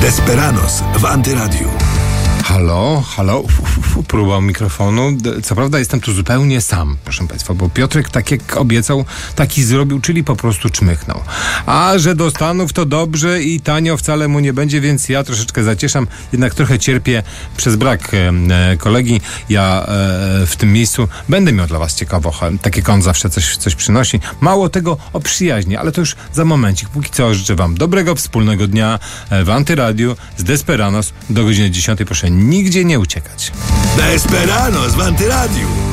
Desperados w Antyradiu. Halo? Próba mikrofonu. Co prawda jestem tu zupełnie sam, proszę Państwa, bo Piotrek, tak jak obiecał, taki zrobił, czyli po prostu czmychnął. A że do Stanów to dobrze i tanio wcale mu nie będzie, więc ja troszeczkę zacieszam. Jednak trochę cierpię przez brak kolegi. Ja w tym miejscu będę miał dla Was ciekawochę. Tak jak on zawsze coś przynosi. Mało tego, o przyjaźni, ale to już za momencik. Póki co życzę Wam dobrego, wspólnego dnia w Antyradiu z Desperados do godziny 10. Proszę nigdzie nie uciekać. Desperados w Antyradiu.